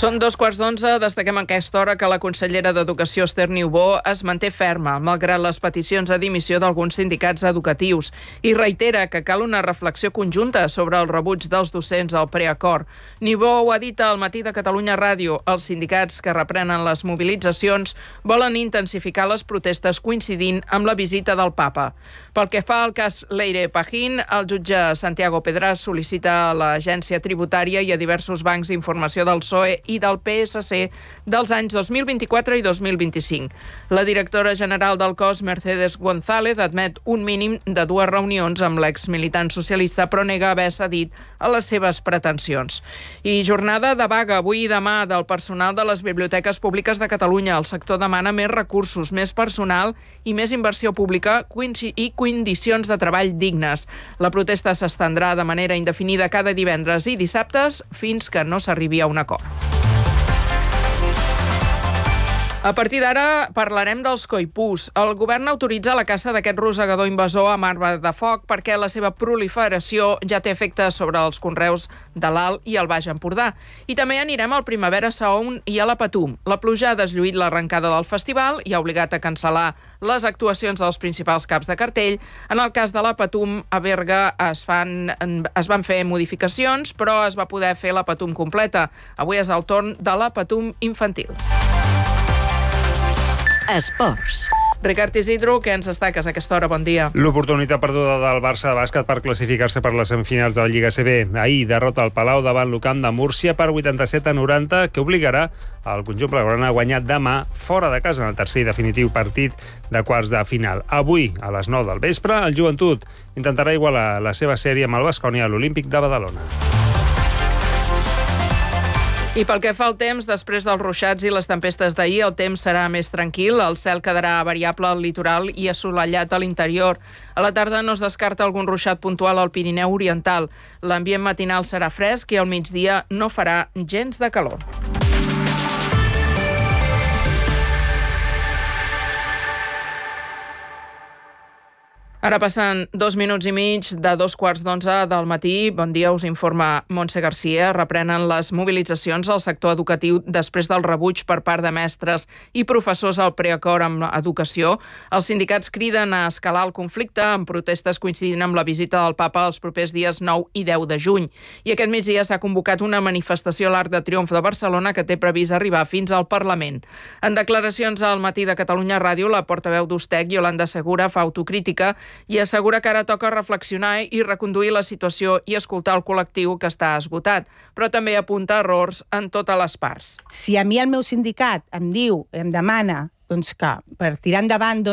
Són 11:15, destaquem en aquesta hora que la consellera d'Educació, Esther Niubó, es manté ferma, malgrat les peticions de dimissió d'alguns sindicats educatius, i reitera que cal una reflexió conjunta sobre el rebuig dels docents al preacord. Niubó ho ha dit al Matí de Catalunya Ràdio. Els sindicats que reprenen les mobilitzacions volen intensificar les protestes coincidint amb la visita del papa. Pel que fa al cas Leire Pajín, el jutge Santiago Pedrás sol·licita a l'Agència Tributària i a diversos bancs d'informació del PSOE i del PSC dels anys 2024 i 2025. La directora general del cos, Mercedes González, admet un mínim de 2 reunions amb l'exmilitant socialista, però nega haver cedit a les seves pretensions. I jornada de vaga avui i demà del personal de les biblioteques públiques de Catalunya. El sector demana més recursos, més personal i més inversió pública i condicions de treball dignes. La protesta s'estendrà de manera indefinida cada divendres i dissabtes fins que no s'arribi a un acord. A partir d'ara parlarem dels coipús. El govern autoritza la caça d'aquest rosegador invasor amb arma de foc perquè la seva proliferació ja té efectes sobre els conreus de l'Alt i el Baix Empordà. I també anirem al Primavera Sound i a la Patum. La pluja ha deslluït l'arrencada del festival i ha obligat a cancel·lar les actuacions dels principals caps de cartell. En el cas de la Patum, a Berga es van fer modificacions, però es va poder fer la Patum completa. Avui és el torn de la Patum infantil. Esports. Ricard Isidro, què ens destaques a aquesta hora? Bon dia. L'oportunitat perduda del Barça de bàsquet per classificar-se per les semifinals de la Lliga CB. Ahir, derrota al Palau davant l'UCAM de Múrcia per 87-90, que obligarà el conjunt blaugrana a guanyar demà fora de casa en el tercer i definitiu partit de quarts de final. Avui, a les 9 del vespre, el Joventut intentarà igualar la seva sèrie amb el Baskonia a l'Olímpic de Badalona. I pel que fa al temps, després dels ruixats i les tempestes d'ahir, el temps serà més tranquil, el cel quedarà variable al litoral i assolellat a l'interior. A la tarda no es descarta algun ruixat puntual al Pirineu Oriental. L'ambient matinal serà fresc i al migdia no farà gens de calor. Ara passen 2 minuts i mig de 11:15 del matí. Bon dia, us informa Montse Garcia. Reprenen les mobilitzacions al sector educatiu després del rebuig per part de mestres i professors al preacord amb educació. Els sindicats criden a escalar el conflicte amb protestes coincidint amb la visita del papa els propers dies 9 i 10 de juny. I aquest migdia s'ha convocat una manifestació a l'Arc de Triomf de Barcelona que té previst arribar fins al Parlament. En declaracions al Matí de Catalunya Ràdio, la portaveu d'Ustec, Yolanda Segura, fa autocrítica i assegura que ara toca reflexionar i reconduir la situació i escoltar el col·lectiu que està esgotat, però també apunta errors en totes les parts. Si a mi el meu sindicat em demana que per tirar endavant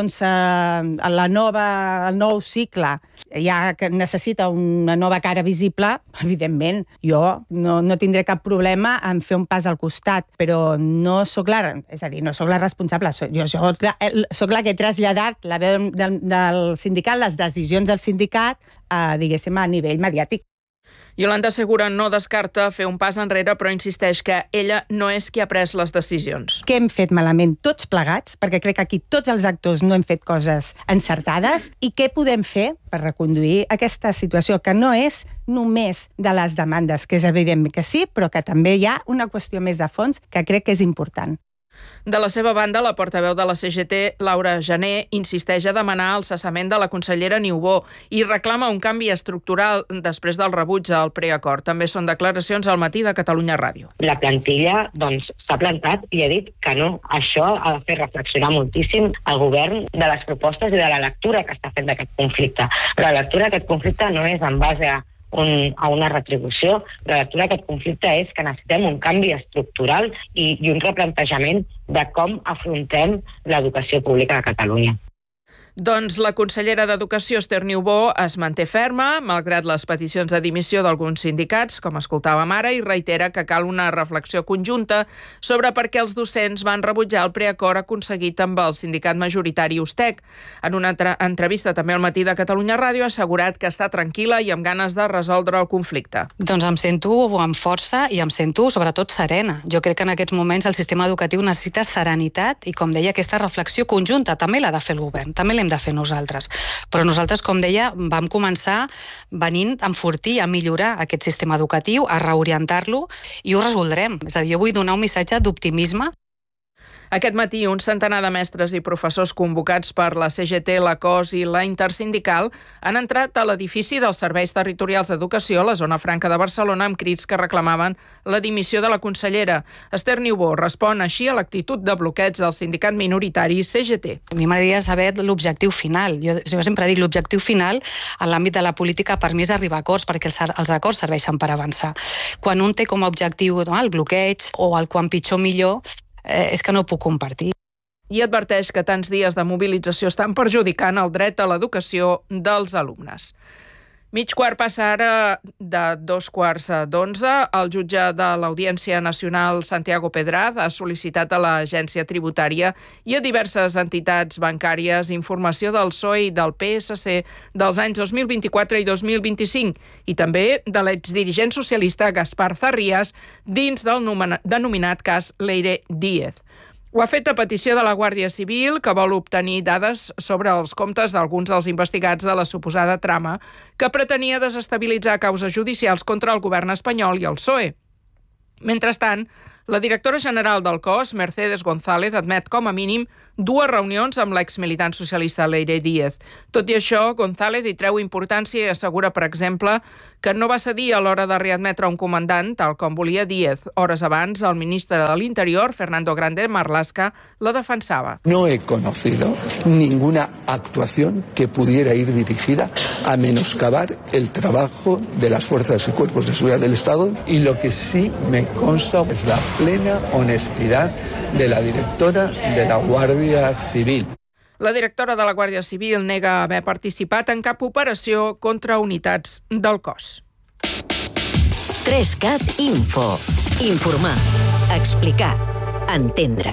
el nou cicle ja que necessita una nova cara visible, evidentment, jo no tindré cap problema en fer un pas al costat, però no sóc la responsable. Jo sóc la que he traslladat la veu del sindicat, les decisions del sindicat, diguéssim, a nivell mediàtic. Yolanda Segura no descarta fer un pas enrere, però insisteix que ella no és qui ha pres les decisions. Què hem fet malament tots plegats, perquè crec que aquí tots els actors no hem fet coses encertades, i què podem fer per reconduir aquesta situació, que no és només de les demandes, que és evident que sí, però que també hi ha una qüestió més de fons que crec que és important. De la seva banda, la portaveu de la CGT, Laura Jané, insisteix a demanar el cessament de la consellera Niubó i reclama un canvi estructural després del rebuig al preacord. També són declaracions al Matí de Catalunya Ràdio. La plantilla s'ha plantat i ha dit que no. Això ha de fer reflexionar moltíssim el govern de les propostes i de la lectura que està fent d'aquest conflicte. Però la lectura d'aquest conflicte no és en base a una retribució. La lectura d'aquest conflicte és que necessitem un canvi estructural i un replantejament de com afrontem l'educació pública de Catalunya. Doncs la consellera d'Educació, Esther Niubó, es manté ferma, malgrat les peticions de dimissió d'alguns sindicats, com escoltàvem ara, i reitera que cal una reflexió conjunta sobre per què els docents van rebutjar el preacord aconseguit amb el sindicat majoritari Ustec. En una entrevista també al Matí de Catalunya Ràdio ha assegurat que està tranquil·la i amb ganes de resoldre el conflicte. Doncs em sento amb força i em sento sobretot serena. Jo crec que en aquests moments el sistema educatiu necessita serenitat i, com deia, aquesta reflexió conjunta també l'ha de fer el govern, també l'hem hem de fer nosaltres. Però nosaltres, com deia, vam començar venint a enfortir, a millorar aquest sistema educatiu, a reorientar-lo i ho resoldrem. És a dir, jo vull donar un missatge d'optimisme. Aquest matí, un centenar de mestres i professors convocats per la CGT, la COS i la Intersindical han entrat a l'edifici dels Serveis Territorials d'Educació a la zona franca de Barcelona amb crits que reclamaven la dimissió de la consellera. Esther Niubó respon així a l'actitud de bloqueig del sindicat minoritari CGT. A mi m'agradaria saber l'objectiu final. Jo sempre dic l'objectiu final en l'àmbit de la política per mi és arribar a acords, perquè els acords serveixen per avançar. Quan un té com a objectiu el bloqueig o el quan pitjor millor, és que no ho puc compartir. I adverteix que tants dies de mobilització estan perjudicant el dret a l'educació dels alumnes. Mig quart passa ara de 11:15. El jutge de l'Audiència Nacional, Santiago Pedraz, ha sol·licitat a l'Agència Tributària i a diverses entitats bancàries informació del PSOE i del PSC dels anys 2024 i 2025 i també de l'exdirigent socialista Gaspar Zarrías dins del denominat cas Leire Díez. Ho ha fet a petició de la Guàrdia Civil, que vol obtenir dades sobre els comptes d'alguns dels investigats de la suposada trama que pretenia desestabilitzar causes judicials contra el govern espanyol i el PSOE. Mentrestant, la directora general del cos, Mercedes González, admet com a mínim 2 reunions amb l'exmilitant socialista Leire Díez. Tot i això, González hi treu importància i assegura, per exemple, que no va cedir a l'hora de readmetre un comandant, tal com volia Díez. Hores abans, el ministre de l'Interior, Fernando Grande Marlaska, la defensava. No he conocido ninguna actuación que pudiera ir dirigida a menoscabar el trabajo de las fuerzas y cuerpos de seguridad del Estado, y lo que sí me consta es la plena honestidad de la directora de la Guàrdia Civil. La directora de la Guàrdia Civil nega haver participat en cap operació contra unitats del cos. 3CAT Info. Informar, explicar, entendre.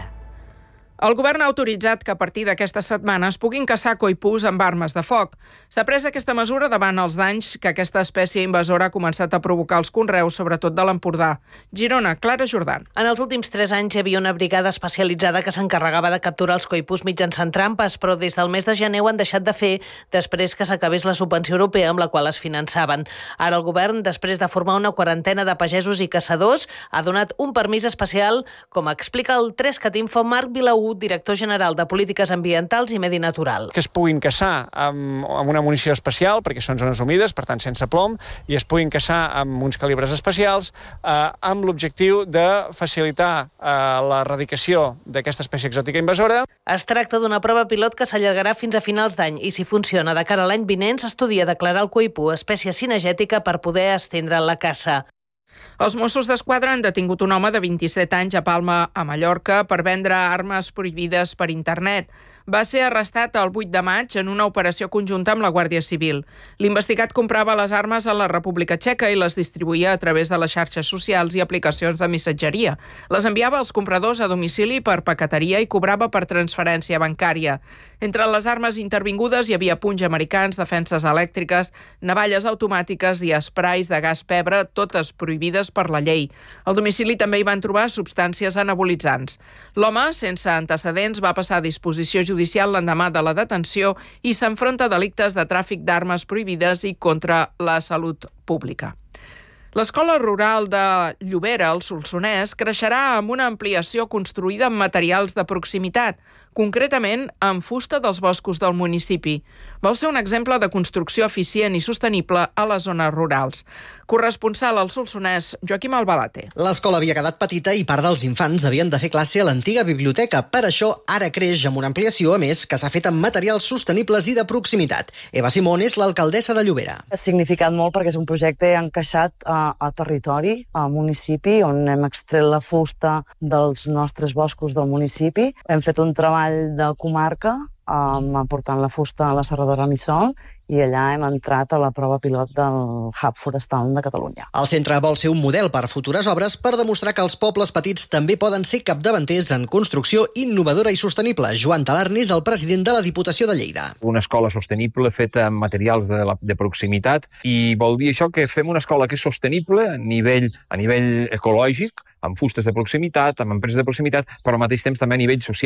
El govern ha autoritzat que a partir d'aquesta setmana es puguin caçar coipús amb armes de foc. S'ha pres aquesta mesura davant els danys que aquesta espècie invasora ha començat a provocar als conreus, sobretot de l'Empordà. Girona, Clara Jordan. En els últims 3 anys hi havia una brigada especialitzada que s'encarregava de capturar els coipús mitjançant trampes, però des del mes de gener ho han deixat de fer després que s'acabés la subvenció europea amb la qual es finançaven. Ara el govern, després de formar una quarantena de pagesos i caçadors, ha donat un permís especial, com explica el 3CAT Info Marc Vilaú, director general de Polítiques Ambientals i Medi Natural. Que es puguin caçar amb una munició especial, perquè són zones humides, per tant sense plom, i es puguin caçar amb uns calibres especials, amb l'objectiu de facilitar l'erradicació d'aquesta espècie exòtica invasora. Es tracta d'una prova pilot que s'allargarà fins a finals d'any i, si funciona de cara a l'any vinent, s'estudia declarar el coipú espècie cinegètica per poder estendre la caça. Els Mossos d'Esquadra han detingut un home de 27 anys a Palma, a Mallorca, per vendre armes prohibides per internet. Va ser arrestat el 8 de maig en una operació conjunta amb la Guàrdia Civil. L'investigat comprava les armes a la República Txeca i les distribuïa a través de les xarxes socials i aplicacions de missatgeria. Les enviava als compradors a domicili per paqueteria i cobrava per transferència bancària. Entre les armes intervingudes hi havia punys americans, defenses elèctriques, navalles automàtiques i esprais de gas pebre, totes prohibides per la llei. Al domicili també hi van trobar substàncies anabolitzants. L'home, sense antecedents, va passar a disposició judicial l'endemà de la detenció i s'enfronta a delictes de tràfic d'armes prohibides i contra la salut pública. L'escola rural de Llobera, al Solsonès, creixerà amb una ampliació construïda amb materials de proximitat, concretament amb fusta dels boscos del municipi. Vol ser un exemple de construcció eficient i sostenible a les zones rurals. Corresponsal al Solsonès, Joaquim Albalate. L'escola havia quedat petita i part dels infants havien de fer classe a l'antiga biblioteca. Per això, ara creix amb una ampliació, a més, que s'ha fet amb materials sostenibles i de proximitat. Eva Simón és l'alcaldessa de Llobera. Ha significat molt perquè és un projecte encaixat a territori, a municipi, on hem extret la fusta dels nostres boscos del municipi. Hem fet un treball de comarca aportant la fusta a la serradora Missol i allà hem entrat a la prova pilot del Hub Forestal de Catalunya. El centre vol ser un model per futures obres per demostrar que els pobles petits també poden ser capdavanters en construcció innovadora i sostenible. Joan Talarn és el president de la Diputació de Lleida. Una escola sostenible feta amb materials de proximitat i vol dir això que fem una escola que és sostenible a nivell ecològic, amb fustes de proximitat, amb empreses de proximitat, però al mateix temps també a nivell social,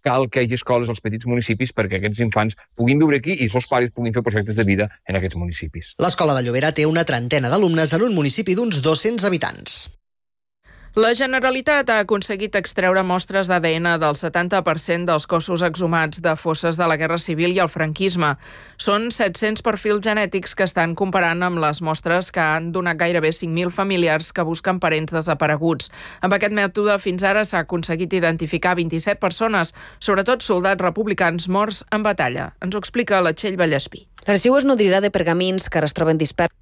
cal que hi hagi escoles als petits municipis perquè aquests infants puguin viure aquí i els seus pares puguin fer projectes de vida en aquests municipis. L'escola de Llobera té una trentena d'alumnes en un municipi d'uns 200 habitants. La Generalitat ha aconseguit extreure mostres d'ADN del 70% dels cossos exhumats de fosses de la Guerra Civil i el franquisme. Són 700 perfils genètics que estan comparant amb les mostres que han donat gairebé 5.000 familiars que busquen parents desapareguts. Amb aquest mètode fins ara s'ha aconseguit identificar 27 persones, sobretot soldats republicans morts en batalla. Ens ho explica la Txell Vallespí. L'arxiu es nodrirà de pergamins que ara es troben dispersos.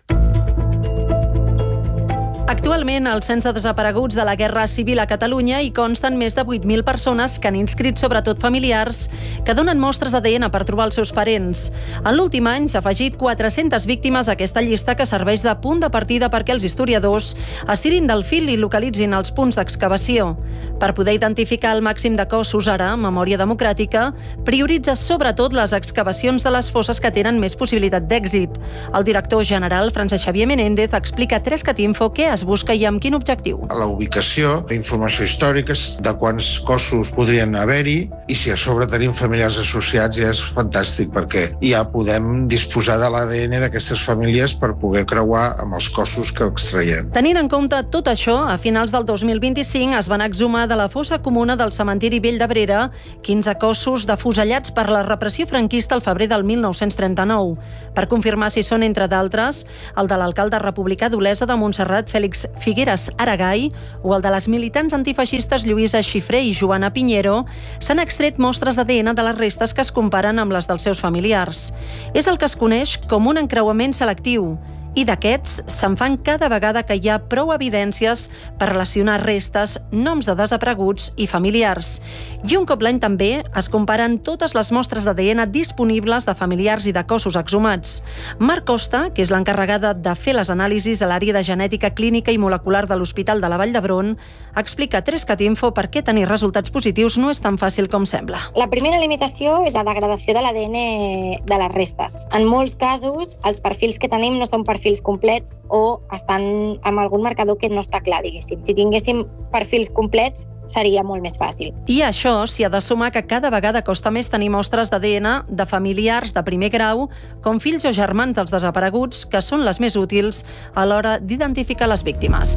Actualment, al Cens de Desapareguts de la Guerra Civil a Catalunya hi consten més de 8.000 persones que han inscrit sobretot familiars que donen mostres d'ADN per trobar els seus parents. En l'últim any s'ha afegit 400 víctimes a aquesta llista que serveix de punt de partida perquè els historiadors estirin del fil i localitzin els punts d'excavació. Per poder identificar el màxim de cossos ara, Memòria Democràtica prioritza sobretot les excavacions de les fosses que tenen més possibilitat d'èxit. El director general, Francesc Xavier Menéndez, explica a Trescatinfo què es busca i amb quin objectiu. La ubicació, informació històrica de quants cossos podrien haver-hi i si a sobre tenim familiars associats ja és fantàstic perquè ja podem disposar de l'ADN d'aquestes famílies per poder creuar amb els cossos que extraiem. Tenint en compte tot això, a finals del 2025 es van exhumar de la fossa comuna del cementiri Vell d'Abrera 15 cossos defusellats per la repressió franquista al febrer del 1939. Per confirmar si són, entre d'altres, el de l'alcalde republicà d'Olesa de Montserrat, Fèlix Figueres Aragai, o el de les militants antifeixistes Lluïsa Xifré i Joana Piñero, s'han extret mostres d'ADN de les restes que es comparen amb les dels seus familiars. És el que es coneix com un encreuament selectiu. I d'aquests se'n fan cada vegada que hi ha prou evidències per relacionar restes, noms de desapareguts i familiars. I un cop l'any també es comparen totes les mostres d'ADN disponibles de familiars i de cossos exhumats. Marc Costa, que és l'encarregada de fer les anàlisis a l'àrea de genètica clínica i molecular de l'Hospital de la Vall d'Hebron, explica a Trescatinfo per què tenir resultats positius no és tan fàcil com sembla. La primera limitació és la degradació de l'ADN de les restes. En molts casos, els perfils que tenim no són perfils complets o estan amb algun marcador que no està clar, diguéssim. Si tinguéssim perfils complets, seria molt més fàcil. I a això s'hi ha de sumar que cada vegada costa més tenir mostres d'ADN de familiars de primer grau, com fills o germans dels desapareguts, que són les més útils a l'hora d'identificar les víctimes.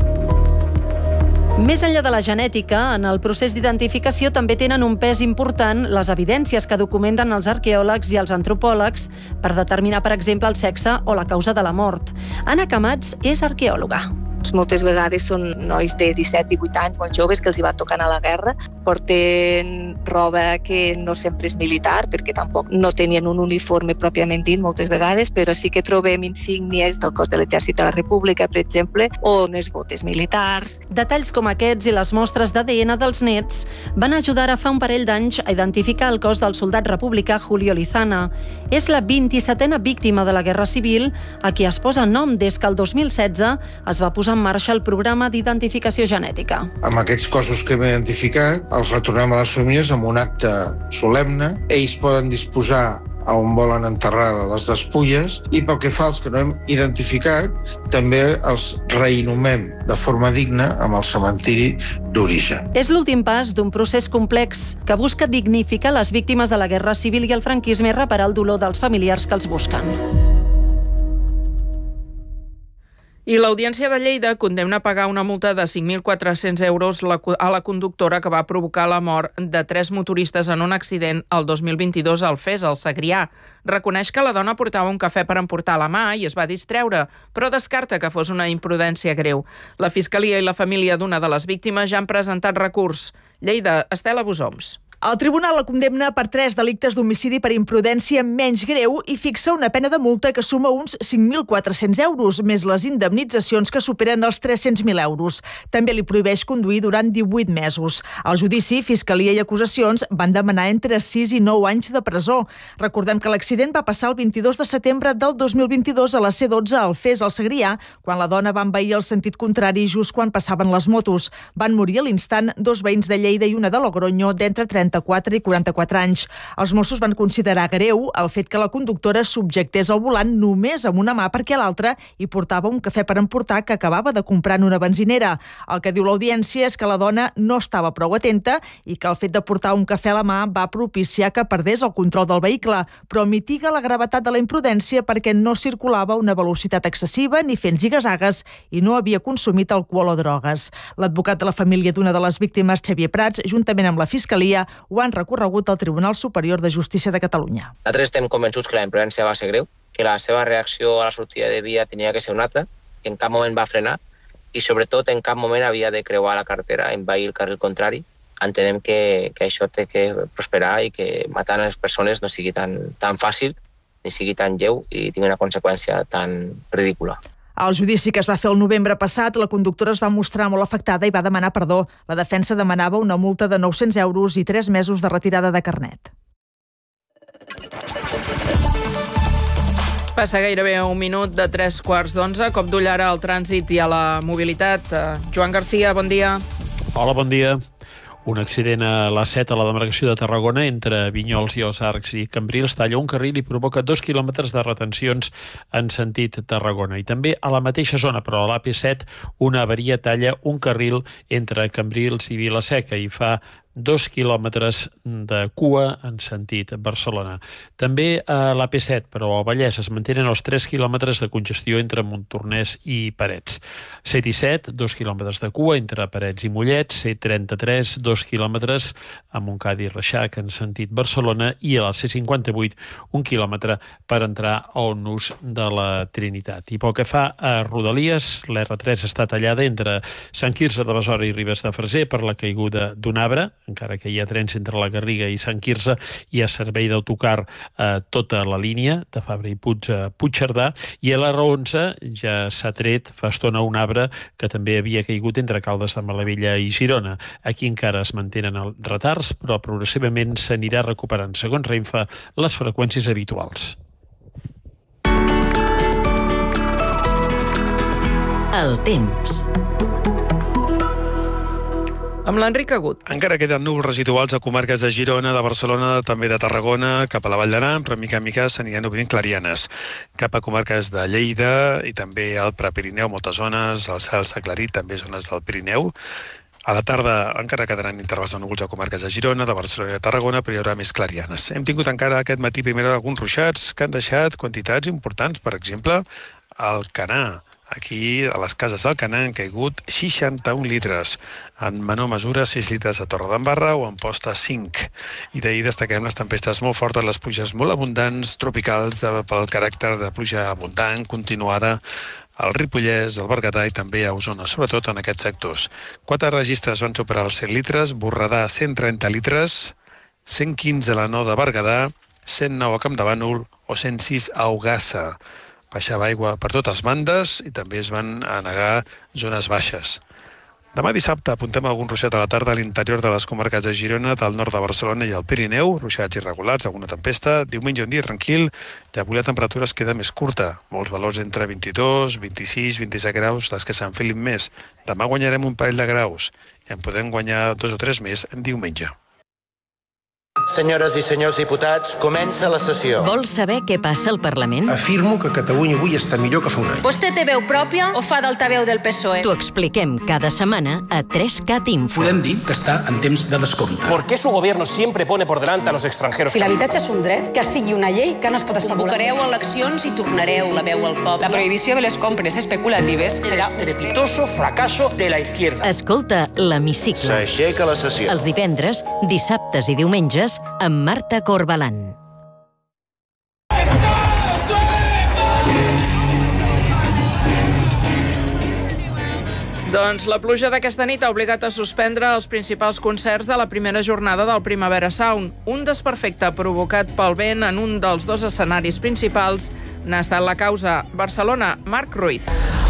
Més enllà de la genètica, en el procés d'identificació també tenen un pes important les evidències que documenten els arqueòlegs i els antropòlegs per determinar, per exemple, el sexe o la causa de la mort. Anna Camats és arqueòloga. Moltes vegades són nois de 17-18 anys, molt joves, que els hi va tocar anar a la guerra. Porten roba que no sempre és militar, perquè tampoc no tenien un uniforme pròpiament dit moltes vegades, però sí que trobem insígnies del cos de l'Exèrcit de la República, per exemple, o unes botes militars. Detalls com aquests i les mostres d'ADN dels nets van ajudar a fa un parell d'anys a identificar el cos del soldat republicà Julio Lizana. És la 27a víctima de la Guerra Civil, a qui es posa nom des que el 2016 es va posar en marxa el programa d'identificació genètica. Amb aquests cossos que hem identificat, els retornem a les famílies amb un acte solemne. Ells poden disposar a on volen enterrar les despulles i pel que fa als que no hem identificat, també els reinhumem de forma digna amb el cementiri d'origen. És l'últim pas d'un procés complex que busca dignificar les víctimes de la Guerra Civil i el franquisme i reparar el dolor dels familiars que els busquen. I l'Audiència de Lleida condemna a pagar una multa de 5.400 euros a la conductora que va provocar la mort de 3 motoristes en un accident el 2022 al Fes, al Segrià. Reconeix que la dona portava un cafè per emportar a la mà i es va distreure, però descarta que fos una imprudència greu. La Fiscalia i la família d'una de les víctimes ja han presentat recurs. Lleida, Estela Bosoms. El tribunal la condemna per 3 delictes d'homicidi per imprudència menys greu i fixa una pena de multa que suma uns 5.400 euros, més les indemnitzacions que superen els 300.000 euros. També li prohibeix conduir durant 18 mesos. Al judici, Fiscalia i acusacions van demanar entre 6 i 9 anys de presó. Recordem que l'accident va passar el 22 de setembre del 2022 a la C12 al Fes, al Segrià, quan la dona va envair el sentit contrari just quan passaven les motos. Van morir a l'instant 2 veïns de Lleida i una de Logronyo d'entre 30 34 i 44 anys. Els Mossos van considerar greu el fet que la conductora subjectés al volant només amb una mà perquè a l'altra hi portava un cafè per emportar que acabava de comprar en una benzinera. El que diu l'audiència és que la dona no estava prou atenta i que el fet de portar un cafè a la mà va propiciar que perdés el control del vehicle, però mitiga la gravetat de la imprudència perquè no circulava a una velocitat excessiva ni fent zigazagues i no havia consumit alcohol o drogues. L'advocat de la família d'una de les víctimes, Xavier Prats, juntament amb la Fiscalia, ho han recorregut al Tribunal Superior de Justícia de Catalunya. Nosaltres estem convençuts que la imprudència va ser greu, que la seva reacció a la sortida de via tenia que ser una altra, que en cap moment va frenar i sobretot en cap moment havia de creuar la carretera, envair el carril contrari. Entenem que això té que prosperar i que matar les persones no sigui tan fàcil, ni sigui tan lleu i tingui una conseqüència tan ridícula. Al judici que es va fer el novembre passat, la conductora es va mostrar molt afectada i va demanar perdó. La defensa demanava una multa de 900 euros i 3 mesos de retirada de carnet. Passa gairebé un minut de 3:15, cop d'ull ara al trànsit i a la mobilitat. Joan Garcia, bon dia. Hola, bon dia. Un accident a l'A7 a la demarcació de Tarragona entre Vinyols i els Arcs i Cambrils talla un carril i provoca 2 quilòmetres de retencions en sentit Tarragona. I també a la mateixa zona, però a l'AP7, una avaria talla un carril entre Cambrils i Vila-seca i fa 2 quilòmetres de cua en sentit Barcelona. També a l'AP7, però al Vallès, es mantenen els 3 quilòmetres de congestió entre Montornès i Parets. C-17, 2 quilòmetres de cua entre Parets i Mollet. C-33, 2 quilòmetres a Montcada i Reixac en sentit Barcelona. I a la C-58, 1 quilòmetre per entrar al nus de la Trinitat. I pel que fa a Rodalies, l'R3 està tallada entre Sant Quirze de Besora i Ribes de Freser per la caiguda d'un arbre, encara que hi ha trens entre la Garriga i Sant Quirze, hi ha servei d'autocar a tota la línia de Fabra i Puig a Puigcerdà, i a l'R11 ja s'ha tret fa estona un arbre que també havia caigut entre Caldes de Malavella i Girona. Aquí encara es mantenen els retards, però progressivament s'anirà recuperant, segons Renfe, les freqüències habituals. El temps. Amb l'Enric Agut. Encara queden núvols residuals a comarques de Girona, de Barcelona, també de Tarragona, cap a la Vall d'Aran, però mica en mica s'aniran obrint clarianes. Cap a comarques de Lleida i també al Prepirineu, moltes zones, el cel s'ha aclarit, també zones del Pirineu. A la tarda encara quedaran intervals de núvols a comarques de Girona, de Barcelona i de Tarragona, però hi haurà més clarianes. Hem tingut encara aquest matí primera alguns ruixats que han deixat quantitats importants, per exemple, al Canà. Aquí, a les cases del Canà, han caigut 61 litres. En menor mesura, 6 litres a Torredembarra o a Amposta 5. I d'ahir destaquem les tempestes molt fortes, les pluges molt abundants, tropicals, pel caràcter de pluja abundant, continuada, al Ripollès, al Berguedà i també a Osona, sobretot en aquests sectors. 4 registres van superar els 100 litres, Borredà 130 litres, 115 a la Nou de Berguedà, 109 a Campdevànol o 106 a Ogassa. Baixava aigua per totes bandes i també es van anegar zones baixes. Demà dissabte apuntem algun ruixat a la tarda a l'interior de les comarques de Girona, del nord de Barcelona i el Pirineu, ruixats irregulars, alguna tempesta. Diumenge un dia tranquil, i avui la temperatura es queda més curta. Molts valors entre 22, 26, 27 graus, les que s'enfilin més. Demà guanyarem un parell de graus i en podem guanyar 2 o 3 més en diumenge. Senyores i senyors diputats, comença la sessió. Vols saber què passa al Parlament? Afirmo que Catalunya avui està millor que fa un any. Vostè té veu pròpia o fa d'altaveu del PSOE? T'ho expliquem cada setmana a 3CAT Info. Podem dir que està en temps de descompte. ¿Por qué su gobierno siempre pone por delante a los extranjeros? Si l'habitatge és un dret, que sigui una llei que no es pot especular. Convocareu eleccions i tornareu la veu al poble. La prohibició de les compres especulatives serà El estrepitoso fracaso de la izquierda. Escolta l'Hemicicle. S'aixeca la sessió. Els divendres, dissabtes i diumenges amb Marta Corbalán. Doncs la pluja d'aquesta nit ha obligat a suspendre els principals concerts de la primera jornada del Primavera Sound. Un desperfecte provocat pel vent en un dels 2 escenaris principals n'ha estat la causa. Barcelona, Marc Ruiz.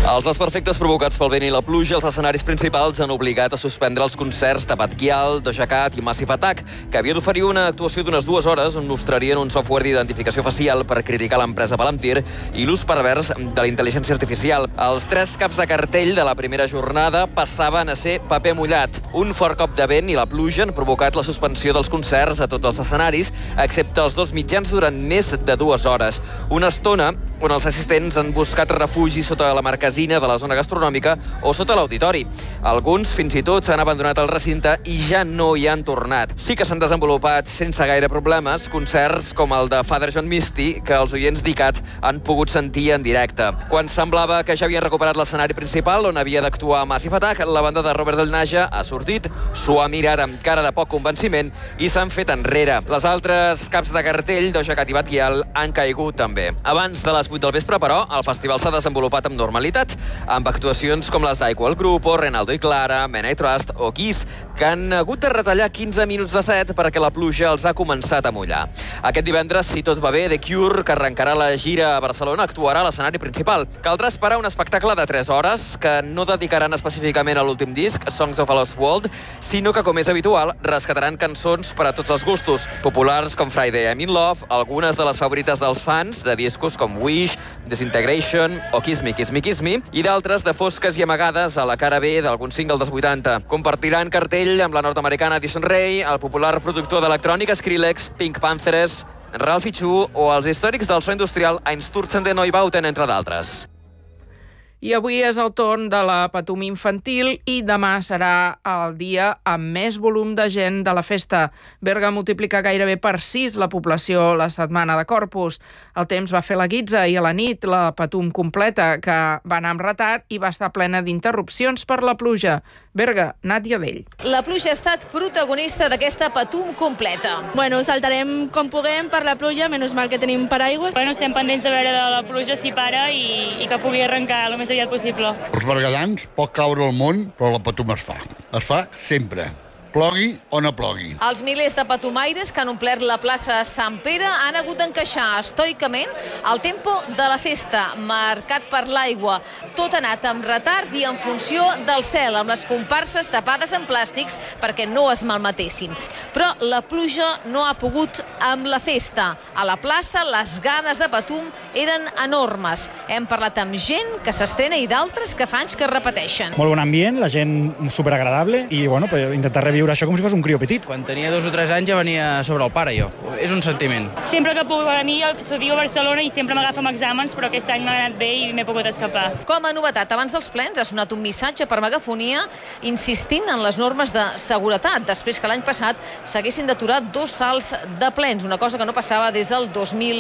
Els desperfectes provocats pel vent i la pluja als escenaris principals han obligat a suspendre els concerts de Batquial, Doja Cat i Massive Attack, que havia d'oferir una actuació d'unes 2 hores on mostrarien un software d'identificació facial per criticar l'empresa Palantir i l'ús pervers de la intel·ligència artificial. Els 3 caps de cartell de la primera jornada passaven a ser paper mullat. Un fort cop de vent i la pluja han provocat la suspensió dels concerts a tots els escenaris, excepte els 2 mitjans durant més de 2 hores. Una estona on els assistents han buscat refugi sota la marquesina de la zona gastronòmica o sota l'auditori. Alguns, fins i tot, han abandonat el recinte i ja no hi han tornat. Sí que s'han desenvolupat sense gaire problemes concerts com el de Father John Misty, que els oients d'ICAT han pogut sentir en directe. Quan semblava que ja havien recuperat l'escenari principal on havia d'actuar Massive Attack, la banda de Robert Del Naja ha sortit, s'ho ha mirat amb cara de poc convenciment i s'han fet enrere. Les altres caps de cartell, Doja Cat i Batquial, han caigut també. Abans de les 8 del vespre, però, el festival s'ha desenvolupat amb normalitat, amb actuacions com les d'Aigua al Grupo, Renaldo i Clara, Men I Trust o Kiss, que han hagut de retallar 15 minuts de set perquè la pluja els ha començat a mullar. Aquest divendres, si tot va bé, The Cure, que arrencarà la gira a Barcelona, actuarà a l'escenari principal. Caldrà esperar un espectacle de 3 hores que no dedicaran específicament a l'últim disc, Songs of a Lost World, sinó que, com és habitual, rescataran cançons per a tots els gustos. Populars com Friday I'm in Love, algunes de les favorites dels fans de discos com Wish, Disintegration o Kiss Me, Kiss Me, Kiss Me, i d'altres de fosques i amagades a la cara B d'algun single dels 80. Compartiran cartell amb la nord-americana Addison Rae, el popular productor d'electrònica Skrillex, Pink Panthers, Ralphie Chu o els històrics del so industrial Einstürzende Neubauten, entre d'altres. I avui és el torn de la Patum infantil i demà serà el dia amb més volum de gent de la festa. Berga multiplica gairebé per 6 la població la setmana de Corpus. El temps va fer la guitza i a la nit la Patum completa, que va anar amb retard i va estar plena d'interrupcions per la pluja. Berga, Nàdia Dell. La pluja ha estat protagonista d'aquesta Patum completa. Bueno, saltarem com puguem per la pluja, menys mal que tenim paraigua. Bueno, estem pendents de veure de la pluja si para i que pugui arrencar el més aviat possible. Els berguedans pot caure el món, però la Patum es fa. Es fa sempre. Plogui o no plogui. Els milers de patumaires que han omplert la plaça de Sant Pere han hagut d'encaixar estoicament el tempo de la festa, marcat per l'aigua. Tot ha anat amb retard i en funció del cel, amb les comparses tapades en plàstics perquè no es malmetessin. Però la pluja no ha pogut amb la festa. A la plaça les ganes de Patum eren enormes. Hem parlat amb gent que s'estrena i d'altres que fa anys que repeteixen. Molt bon ambient, la gent superagradable i bueno, intentar reviure això com si fos un crió petit. Quan tenia 2 o 3 anys ja venia sobre el pare, jo. És un sentiment. Sempre que puc venir, estudio a Barcelona i sempre m'agafa amb exàmens, però aquest any m'ha anat bé i m'he pogut escapar. Com a novetat, abans dels plens ha sonat un missatge per megafonia insistint en les normes de seguretat, després que l'any passat s'haguessin d'aturar 2 salts de plens, una cosa que no passava des del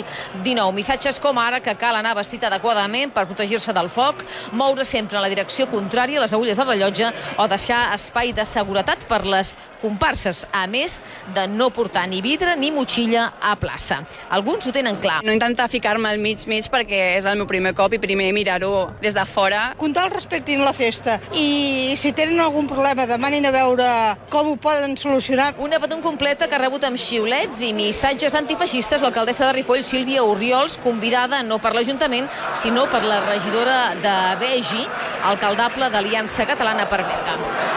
2019. Missatges com ara que cal anar vestit adequadament per protegir-se del foc, moure sempre en la direcció contrària a les agulles del rellotge o deixar espai de seguretat per les comparses, a més de no portar ni vidre ni motxilla a plaça. Alguns ho tenen clar. No intentar ficar-me al mig perquè és el meu primer cop i primer mirar-ho des de fora. Que tal respectin la festa i si tenen algun problema demanin a veure com ho poden solucionar. Una Patum completa que ha rebut amb xiulets i missatges antifeixistes l'alcaldessa de Ripoll, Sílvia Orriols, convidada no per l'Ajuntament, sinó per la regidora de Begi, alcaldable d'Aliança Catalana per Berga.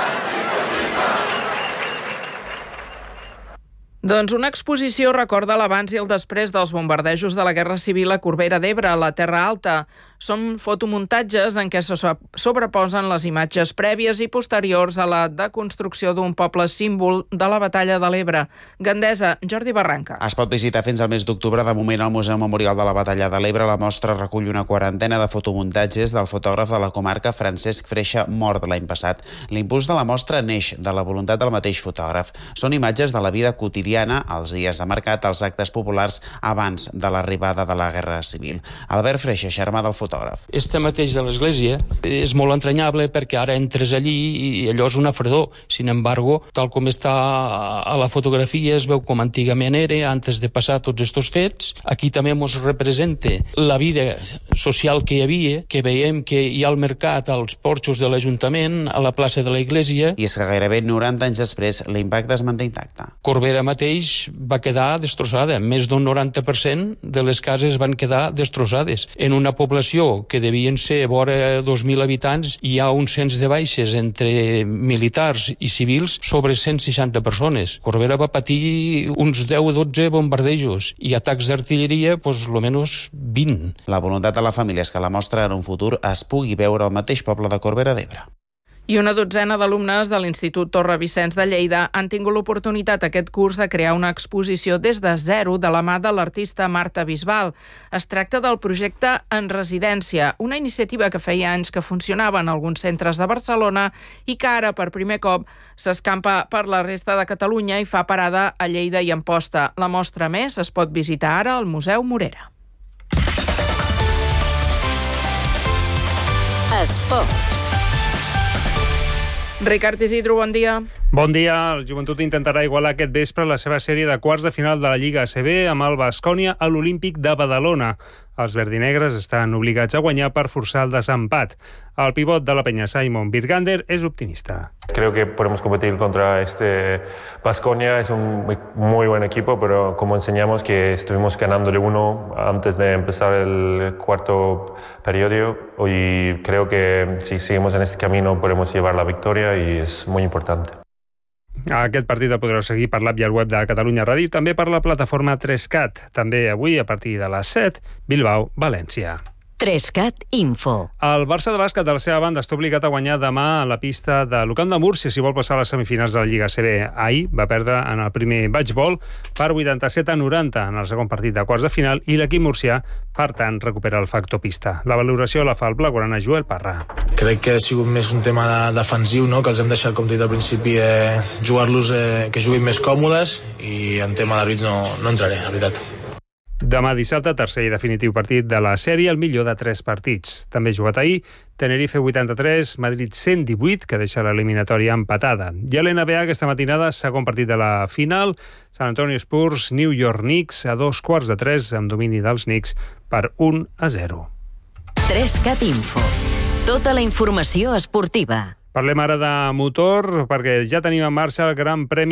Doncs una exposició recorda l'abans i el després dels bombardejos de la Guerra Civil a Corbera d'Ebre, a la Terra Alta. Són fotomuntatges en què se sobreposen les imatges prèvies i posteriors a la deconstrucció d'un poble símbol de la Batalla de l'Ebre. Gandesa, Jordi Barranca. Es pot visitar fins al mes d'octubre. De moment, al Museu Memorial de la Batalla de l'Ebre, la mostra recull una quarantena de fotomuntatges del fotògraf de la comarca Francesc Freixa, mort l'any passat. L'impuls de la mostra neix de la voluntat del mateix fotògraf. Són imatges de la vida quotidiana, els dies de mercat, els actes populars abans de l'arribada de la Guerra Civil. Albert Freixa, germà del fotògraf. Este mateix de l'església és molt entranyable perquè ara entres allí i allò és una fredor. Sin embargo, tal com està a la fotografia es veu com antigament era, antes de passar tots estos fets. Aquí també ens representa la vida social que hi havia, que veiem que hi ha el mercat als porxos de l'Ajuntament, a la plaça de la Iglesia. I és que gairebé 90 anys després l'impacte es manté intacte. Corbera mateix va quedar destrossada. Més d'un 90% de les cases van quedar destrossades en una població població, que devien ser vora 2.000 habitants, hi ha un cens de baixes entre militars i civils sobre 160 persones. Corbera va patir uns 10 o 12 bombardejos i atacs d'artilleria, almenys 20. La voluntat de la família és que la mostra en un futur es pugui veure al mateix poble de Corbera d'Ebre. I una dotzena d'alumnes de l'Institut Torre Vicenç de Lleida han tingut l'oportunitat aquest curs de crear una exposició des de zero de la mà de l'artista Marta Bisbal. Es tracta del projecte En Residència, una iniciativa que feia anys que funcionava en alguns centres de Barcelona i que ara, per primer cop, s'escampa per la resta de Catalunya i fa parada a Lleida i Amposta. La mostra més es pot visitar ara al Museu Morera. Esports. Ricard Isidro, bon dia. Bon dia. El Joventut intentarà igualar aquest vespre la seva sèrie de quarts de final de la Lliga ACB amb el Baskonia a l'Olímpic de Badalona. Els verdinegres estan obligats a guanyar per forçar el desempat. El pivot de la penya, Simon Birgander, és optimista. Creo que podemos competir contra este Baskonia. Es un muy buen equipo, pero como enseñamos que estuvimos ganándole uno antes de empezar el cuarto periodo, y creo que si seguimos en este camino podemos llevar la victoria y es muy importante. Aquest partit el podreu seguir per l'app i el web de Catalunya Ràdio, també per la plataforma 3CAT. També avui, a partir de les 7, Bilbao, València. 3CAT Info. El Barça de bàsquet, de la seva banda, està obligat a guanyar demà a la pista de l'Ucamp de Múrcia si vol passar a les semifinals de la Lliga ACB. Ahir va perdre en el primer batxbol per 87-90 en el segon partit de quarts de final i l'equip murcià, per tant, recupera el factor pista. La valoració la fa el blaugrana Joel Parra. Crec que ha sigut més un tema defensiu, no? Que els hem deixat, com dit al principi, jugar-los que juguin més còmodes, i en tema d'àrbits no entraré, la veritat. Demà dissabte, tercer i definitiu partit de la sèrie, el millor de 3 partits. També jugat ahir, Tenerife 83, Madrid 118, que deixa l'eliminatòria empatada. I a l'NBA, aquesta matinada, segon partit de la final, San Antonio Spurs, New York Knicks, a 2:15, amb domini dels Knicks per 1-0. 3CAT Info. Tota la informació esportiva. Parlem ara de motor, perquè ja tenim en marxa el Gran Premi